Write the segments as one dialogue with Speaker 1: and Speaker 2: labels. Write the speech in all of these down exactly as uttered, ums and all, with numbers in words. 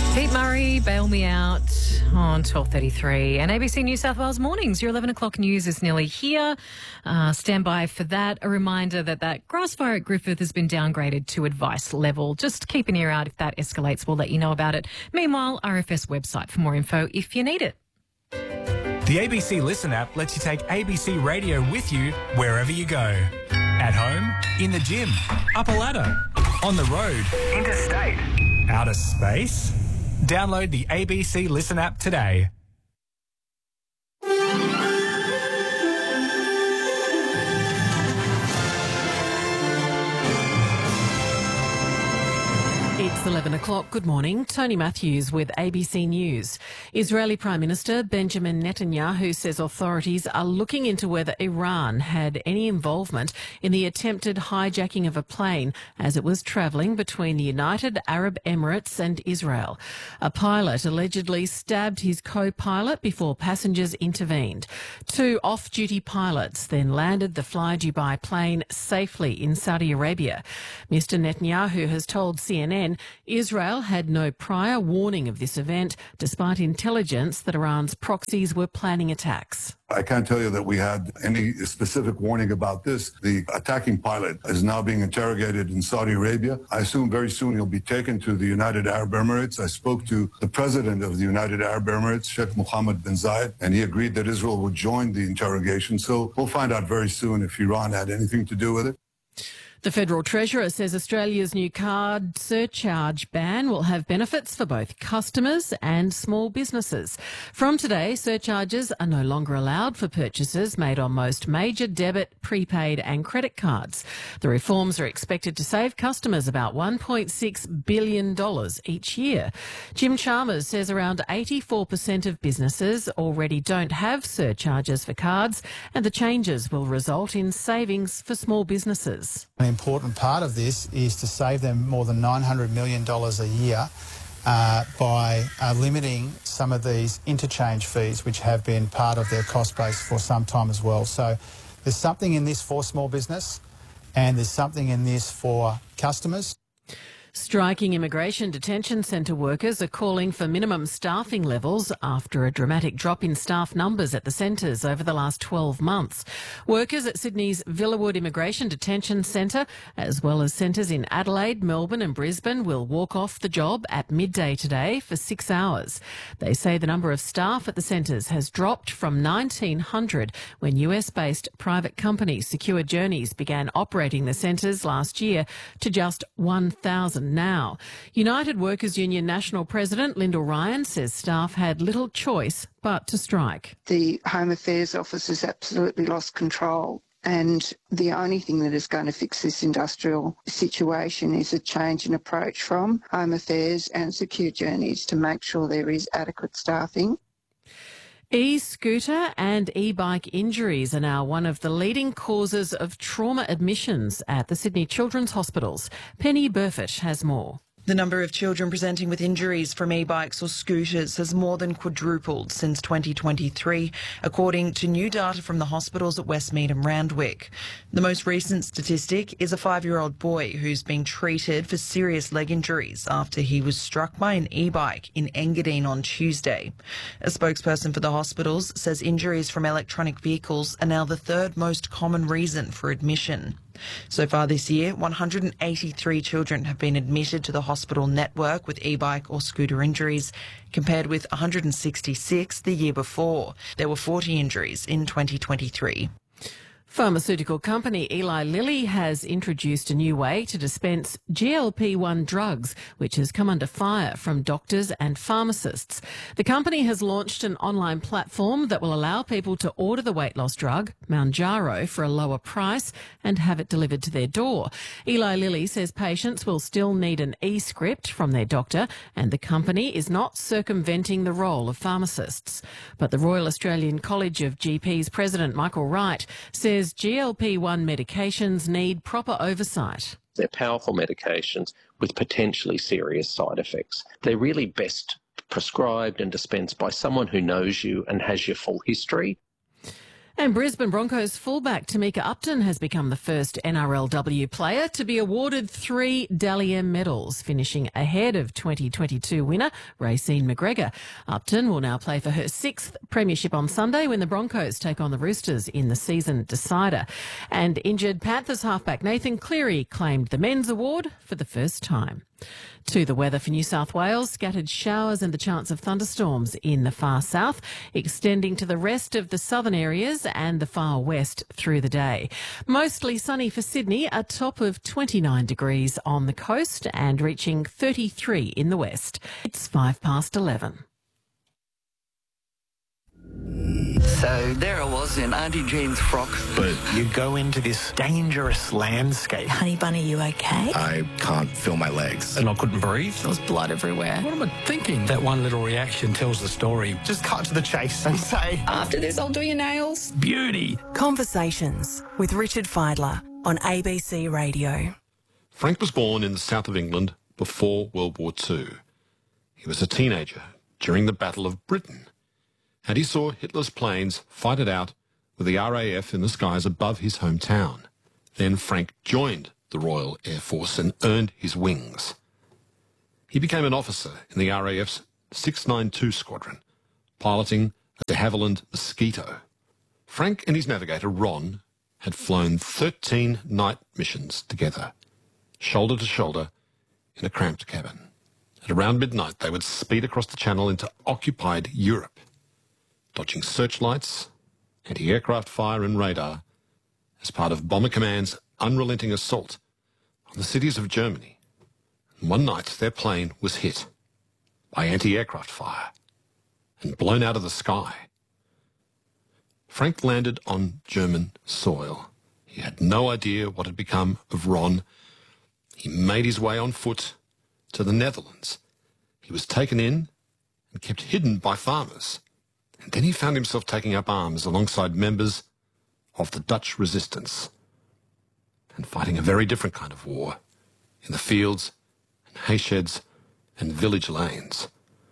Speaker 1: Pete Murray, Bail Me Out on twelve thirty-three. And A B C New South Wales Mornings, your eleven o'clock news is nearly here. Uh, stand by for that. A reminder that that grass fire at Griffith has been downgraded to advice level. Just keep an ear out. If that escalates, we'll let you know about it. Meanwhile, R F S website for more info if you need it.
Speaker 2: The A B C Listen app lets you take A B C Radio with you wherever you go. At home, in the gym, up a ladder, on the road, interstate, outer space. Download the A B C Listen app today.
Speaker 3: It's eleven o'clock. Good morning. Tony Matthews with A B C News. Israeli Prime Minister Benjamin Netanyahu says authorities are looking into whether Iran had any involvement in the attempted hijacking of a plane as it was travelling between the United Arab Emirates and Israel. A pilot allegedly stabbed his co-pilot before passengers intervened. Two off-duty pilots then landed the Fly Dubai plane safely in Saudi Arabia. Mister Netanyahu has told C N N Israel had no prior warning of this event, despite intelligence that Iran's proxies were planning attacks.
Speaker 4: I can't tell you that we had any specific warning about this. The attacking pilot is now being interrogated in Saudi Arabia. I assume very soon he'll be taken to the United Arab Emirates. I spoke to the president of the United Arab Emirates, Sheikh Mohammed bin Zayed, and he agreed that Israel would join the interrogation. So we'll find out very soon if Iran had anything to do with it.
Speaker 3: The Federal Treasurer says Australia's new card surcharge ban will have benefits for both customers and small businesses. From today, surcharges are no longer allowed for purchases made on most major debit, prepaid and credit cards. The reforms are expected to save customers about one point six billion dollars each year. Jim Chalmers says around eighty-four percent of businesses already don't have surcharges for cards, and the changes will result in savings for small businesses.
Speaker 5: An important part of this is to save them more than nine hundred million dollars a year uh, by uh, limiting some of these interchange fees, which have been part of their cost base for some time as well. So there's something in this for small business and there's something in this for customers.
Speaker 3: Striking immigration detention centre workers are calling for minimum staffing levels after a dramatic drop in staff numbers at the centres over the last twelve months. Workers at Sydney's Villawood Immigration Detention Centre, as well as centres in Adelaide, Melbourne and Brisbane, will walk off the job at midday today for six hours. They say the number of staff at the centres has dropped from nineteen hundred when U S-based private company Secure Journeys began operating the centres last year to just one thousand now. United Workers Union National President Lyndall Ryan says staff had little choice but to strike.
Speaker 6: The Home Affairs Office has absolutely lost control, and the only thing that is going to fix this industrial situation is a change in approach from Home Affairs and Secure Journeys to make sure there is adequate staffing.
Speaker 3: E-scooter and e-bike injuries are now one of the leading causes of trauma admissions at the Sydney Children's Hospitals. Penny Burfett has more.
Speaker 7: The number of children presenting with injuries from e-bikes or scooters has more than quadrupled since twenty twenty-three, according to new data from the hospitals at Westmead and Randwick. The most recent statistic is a five-year-old boy who's being treated for serious leg injuries after he was struck by an e-bike in Engadine on Tuesday. A spokesperson for the hospitals says injuries from electronic vehicles are now the third most common reason for admission. So far this year, one hundred eighty-three children have been admitted to the hospital network with e-bike or scooter injuries, compared with one hundred sixty-six the year before. There were forty injuries in twenty twenty-three.
Speaker 3: Pharmaceutical company Eli Lilly has introduced a new way to dispense G L P one drugs, which has come under fire from doctors and pharmacists. The company has launched an online platform that will allow people to order the weight loss drug, Mounjaro, for a lower price and have it delivered to their door. Eli Lilly says patients will still need an e-script from their doctor, and the company is not circumventing the role of pharmacists. But the Royal Australian College of G Ps President Michael Wright says G L P one medications need proper oversight.
Speaker 8: They're powerful medications with potentially serious side effects. They're really best prescribed and dispensed by someone who knows you and has your full history.
Speaker 3: And Brisbane Broncos fullback Tamika Upton has become the first N R L W player to be awarded three Dally M medals, finishing ahead of twenty twenty-two winner Racine McGregor. Upton will now play for her sixth premiership on Sunday when the Broncos take on the Roosters in the season decider. And injured Panthers halfback Nathan Cleary claimed the men's award for the first time. To the weather for New South Wales, scattered showers and the chance of thunderstorms in the far south, extending to the rest of the southern areas and the far west through the day. Mostly sunny for Sydney, a top of twenty-nine degrees on the coast and reaching thirty-three in the west. It's five past eleven.
Speaker 9: So there I was in Auntie Jean's frock.
Speaker 10: But you go into this dangerous landscape.
Speaker 11: Honey Bunny, you okay?
Speaker 10: I can't feel my legs.
Speaker 12: And I couldn't breathe.
Speaker 11: There was blood everywhere.
Speaker 12: What am I thinking? That one little reaction tells the story.
Speaker 10: Just cut to the chase and say,
Speaker 11: after this, I'll do your nails.
Speaker 12: Beauty.
Speaker 13: Conversations with Richard Feidler on A B C Radio.
Speaker 14: Frank was born in the south of England before World War Two. He was a teenager during the Battle of Britain, and he saw Hitler's planes fight it out with the R A F in the skies above his hometown. Then Frank joined the Royal Air Force and earned his wings. He became an officer in the R A F's six ninety-two Squadron, piloting a de Havilland Mosquito. Frank and his navigator, Ron, had flown thirteen night missions together, shoulder to shoulder, in a cramped cabin. At around midnight, they would speed across the channel into occupied Europe, dodging searchlights, anti-aircraft fire and radar as part of Bomber Command's unrelenting assault on the cities of Germany. And one night, their plane was hit by anti-aircraft fire and blown out of the sky. Frank landed on German soil. He had no idea what had become of Ron. He made his way on foot to the Netherlands. He was taken in and kept hidden by farmers. And then he found himself taking up arms alongside members of the Dutch resistance and fighting a very different kind of war in the fields and haysheds and village lanes.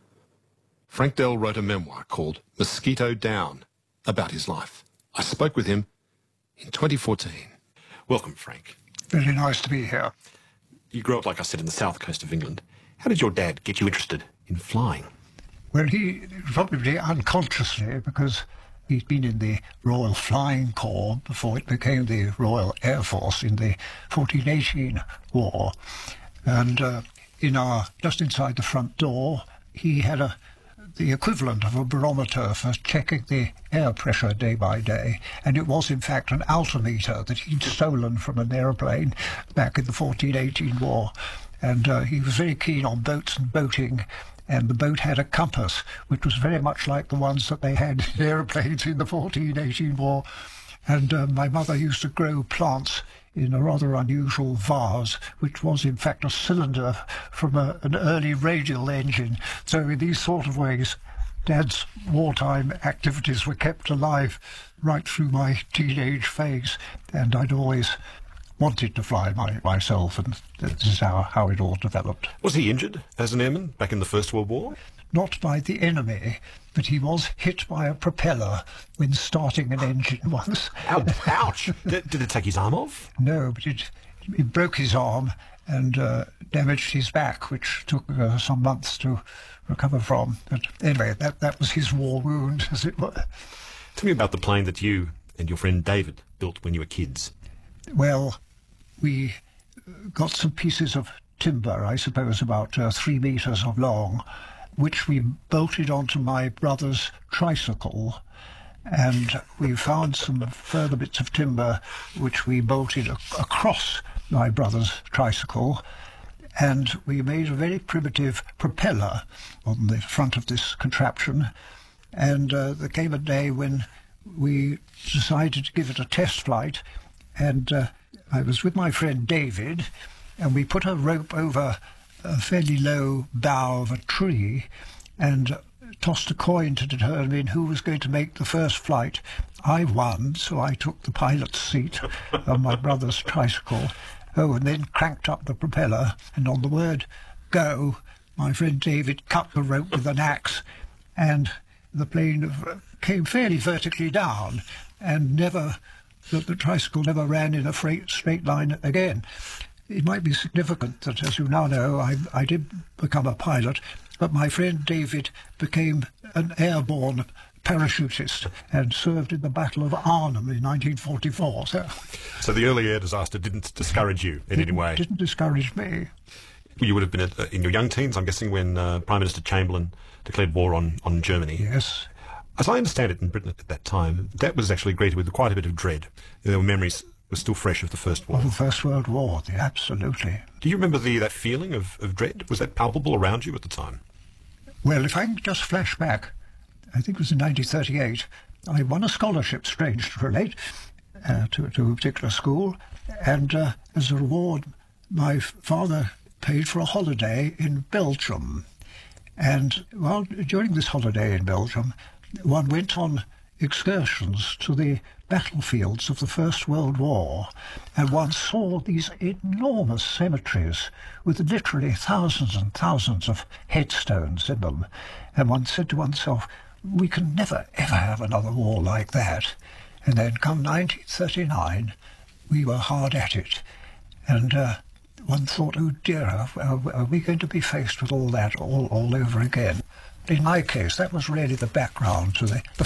Speaker 14: Frank Dell wrote a memoir called Mosquito Down about his life. I spoke with him in twenty fourteen. Welcome, Frank.
Speaker 15: Very nice to be here.
Speaker 14: You grew up, like I said, in the south coast of England. How did your dad get you interested in flying?
Speaker 15: Well, he probably unconsciously, because he'd been in the Royal Flying Corps before it became the Royal Air Force in the fourteen eighteen war. And uh, in our, just inside the front door, he had a the equivalent of a barometer for checking the air pressure day by day, and it was in fact an altimeter that he'd stolen from an aeroplane back in the fourteen eighteen war. And uh, he was very keen on boats and boating, and the boat had a compass, which was very much like the ones that they had in aeroplanes in the fourteen eighteen war. And uh, my mother used to grow plants in a rather unusual vase, which was in fact a cylinder from a, an early radial engine. So in these sort of ways, Dad's wartime activities were kept alive right through my teenage phase, and I'd always wanted to fly my, myself, and this is how, how it all developed.
Speaker 14: Was he injured as an airman back in the First World War?
Speaker 15: Not by the enemy, but he was hit by a propeller when starting an engine once.
Speaker 14: Ouch! did, did it take his arm off?
Speaker 15: No, but it, it broke his arm and uh, damaged his back, which took uh, some months to recover from. But anyway, that, that was his war wound, as it were.
Speaker 14: Tell me about the plane that you and your friend David built when you were kids.
Speaker 15: Well, we got some pieces of timber, I suppose about uh, three metres of long, which we bolted onto my brother's tricycle, and we found some further bits of timber which we bolted ac- across my brother's tricycle, and we made a very primitive propeller on the front of this contraption. And uh, there came a day when we decided to give it a test flight, and uh, I was with my friend David, and we put a rope over a fairly low bough of a tree and tossed a coin to determine who was going to make the first flight. I won, so I took the pilot's seat on my brother's tricycle. Oh, and then cranked up the propeller, and on the word go, my friend David cut the rope with an axe, and the plane came fairly vertically down and never, the, the tricycle never ran in a straight, straight line again. It might be significant that, as you now know, I, I did become a pilot, but my friend David became an airborne parachutist and served in the Battle of Arnhem in nineteen forty-four. So,
Speaker 16: so the early air disaster didn't discourage you in any way?
Speaker 15: Didn't discourage me.
Speaker 16: You would have been at, uh, in your young teens, I'm guessing, when uh, Prime Minister Chamberlain declared war on, on Germany.
Speaker 15: Yes.
Speaker 16: As I understand it in Britain at that time, that was actually greeted with quite a bit of dread. There were memories were still fresh of the First War.
Speaker 15: Of the First World War, yeah, absolutely.
Speaker 16: Do you remember the that feeling of, of dread? Was that palpable around you at the time?
Speaker 15: Well, if I can just flash back, I think it was in nineteen thirty-eight, I won a scholarship, strange to relate, uh, to, to a particular school, and uh, as a reward, my father paid for a holiday in Belgium. And well, during this holiday in Belgium, one went on excursions to the battlefields of the First World War, and one saw these enormous cemeteries with literally thousands and thousands of headstones in them. And one said to oneself, we can never, ever have another war like that. And then come nineteen thirty-nine, we were hard at it. And uh, one thought, oh dear, are, are we going to be faced with all that all, all over again? In my case, that was really the background to the, the